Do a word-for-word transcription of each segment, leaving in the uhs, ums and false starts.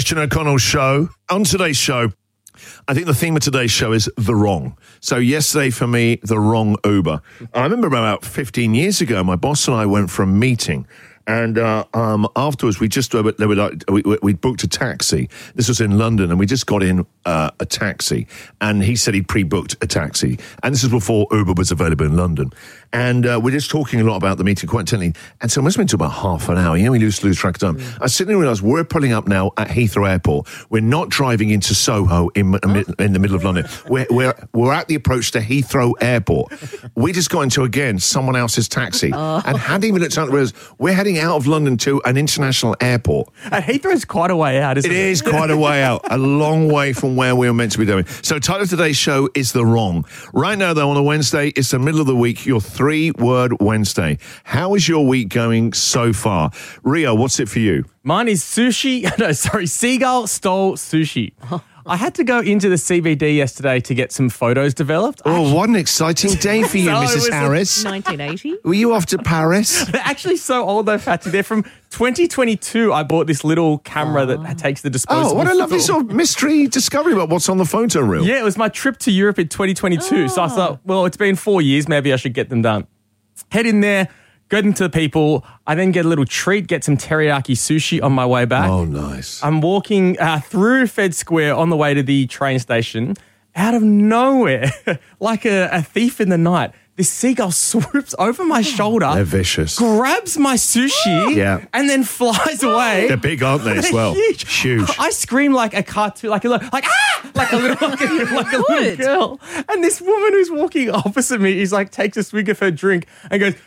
Christian O'Connell show. On today's show, I think the theme of today's show is the wrong. So yesterday for me, the wrong Uber. I remember about fifteen years ago, my boss and I went for a meeting. And uh, um, afterwards, we just uh, they were like we, we booked a taxi. This was in London, and we just got in uh, a taxi. And he said he'd pre-booked a taxi, and this is before Uber was available in London. And uh, we're just talking a lot about the meeting, quite intently. And so it must have been to about half an hour. You know, we lose lose track of time. Mm. I suddenly realised we're pulling up now at Heathrow Airport. We're not driving into Soho in oh. in the middle of London. We're we're we're at the approach to Heathrow Airport. We just got into again someone else's taxi, oh. and hadn't even looked out. We're heading out of London to an international airport. And Heathrow's quite a way out, isn't it? It is quite a way out, a long way from where we were meant to be doing. So title of today's show is The Wrong. Right now, though, on a Wednesday, it's the middle of the week, your three-word Wednesday. How is your week going so far? Rio, what's it for you? Mine is sushi. No, sorry, seagull stole sushi. I had to go into the C B D yesterday to get some photos developed. Oh, actually, what an exciting day for you, so Missus Harris. nineteen eighty Were you off to Paris? They're actually so old, though, Patsy. They're from twenty twenty-two. I bought this little camera oh. that takes the disposable. Oh, what a lovely sort of mystery discovery about what's on the photo reel. Yeah, it was my trip to Europe in twenty twenty-two. Oh. So I thought, well, it's been four years. Maybe I should get them done. Head in there. Go into the people. I then get a little treat, get some teriyaki sushi on my way back. Oh, nice. I'm walking uh, through Fed Square on the way to the train station. Out of nowhere, like a, a thief in the night, this seagull swoops over my shoulder. They're vicious. Grabs my sushi yeah. and then flies away. They're big, aren't they, as well? Huge. Huge. I scream like a cartoon, like a like ah, like a little like a, like a little girl. And this woman who's walking opposite me is like takes a swig of her drink and goes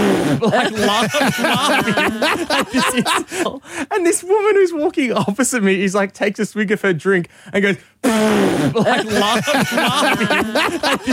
like laughing, laughing at this insult. And this woman who's walking opposite me is like takes a swig of her drink and goes like laughing, laughing at this